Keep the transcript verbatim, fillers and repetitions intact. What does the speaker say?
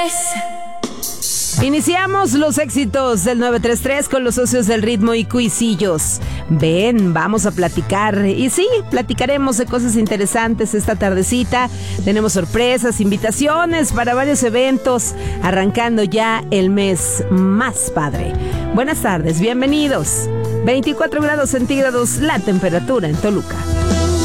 Iniciamos los éxitos del nueve tres tres con los socios del ritmo y cuisillos. Ven, vamos a platicar. Y sí, platicaremos de cosas interesantes esta tardecita. Tenemos sorpresas, invitaciones para varios eventos, arrancando ya el mes más padre. Buenas tardes, bienvenidos. veinticuatro grados centígrados la temperatura en Toluca.